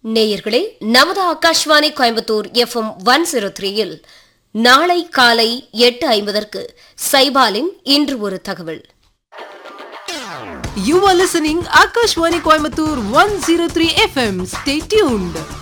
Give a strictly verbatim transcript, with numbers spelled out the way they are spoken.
நேயர்களே, நமது Akashvani Coimbatore FM one zero த்ரீயில் நாளை காலை எட்டு ஐம்பதற்கு சைபாலின் இன்று ஒரு தகவல். You are listening Akashwani Coimbatore one oh three F M. Stay tuned.